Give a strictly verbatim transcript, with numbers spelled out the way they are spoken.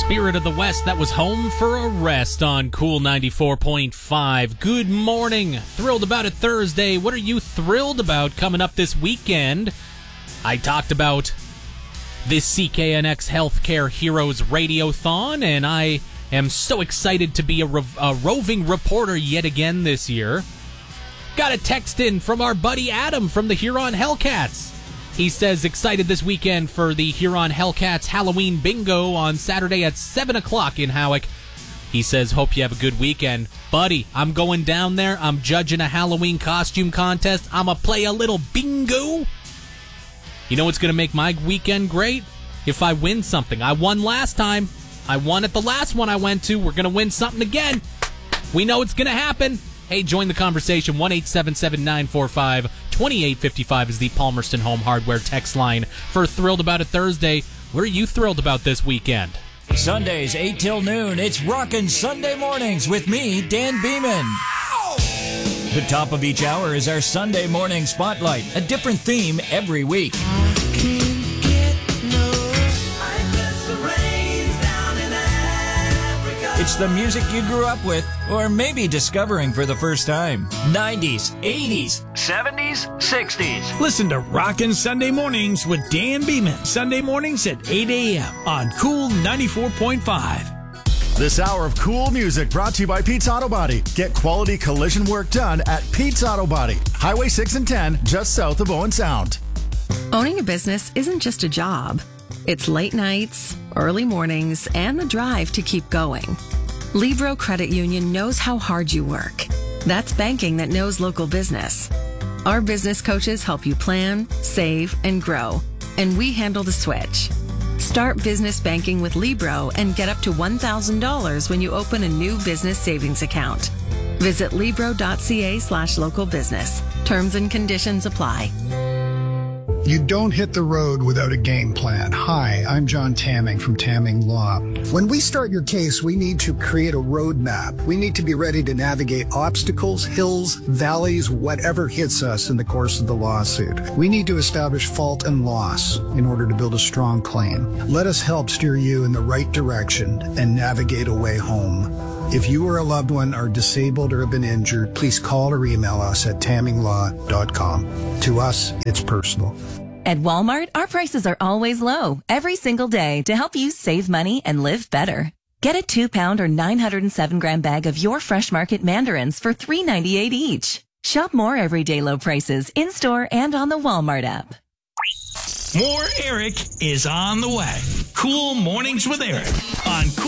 Spirit of the West, that was Home for a Rest on Cool ninety-four point five. Good morning. Thrilled about it Thursday. What are you thrilled about coming up this weekend? I talked about this C K N X Healthcare Heroes Radiothon, and I am so excited to be a, ro- a roving reporter yet again this year. Got a text in from our buddy Adam from the Huron Hellcats. He says, excited this weekend for the Huron Hellcats Halloween Bingo on Saturday at seven o'clock in Howick. He says, hope you have a good weekend. Buddy, I'm going down there. I'm judging a Halloween costume contest. I'm going to play a little bingo. You know what's going to make my weekend great? If I win something. I won last time. I won at the last one I went to. We're going to win something again. We know it's going to happen. Hey, join the conversation. one eight seven seven nine four five two eight five five is the Palmerston Home Hardware text line for Thrilled About It Thursday. What are you thrilled about this weekend? Sundays, eight till noon, it's Rockin' Sunday Mornings with me, Dan Beeman. The top of each hour is our Sunday morning spotlight, a different theme every week. It's the music you grew up with, or maybe discovering for the first time. nineties, eighties, seventies, sixties. Listen to Rockin' Sunday Mornings with Dan Beeman. Sunday mornings at eight a.m. on Cool ninety-four point five. This hour of cool music brought to you by Pete's Auto Body. Get quality collision work done at Pete's Auto Body. Highway six and ten, just south of Owen Sound. Owning a business isn't just a job. It's late nights, early mornings, and the drive to keep going. Libro Credit Union knows how hard you work. That's banking that knows local business. Our business coaches help you plan, save, and grow, and we handle the switch. Start business banking with Libro and get up to one thousand dollars when you open a new business savings account. Visit Libro.ca slash local business. Terms and conditions apply. You don't hit the road without a game plan. Hi, I'm John Tamming from Tamming Law. When we start your case, we need to create a roadmap. We need to be ready to navigate obstacles, hills, valleys, whatever hits us in the course of the lawsuit. We need to establish fault and loss in order to build a strong claim. Let us help steer you in the right direction and navigate a way home. If you or a loved one are disabled or have been injured, please call or email us at tamming law dot com. To us, it's personal. At Walmart, our prices are always low, every single day, to help you save money and live better. Get a two-pound or nine hundred seven gram bag of your Fresh Market mandarins for three ninety-eight each. Shop more everyday low prices in-store and on the Walmart app. More Eric is on the way. Cool Mornings with Eric on Cool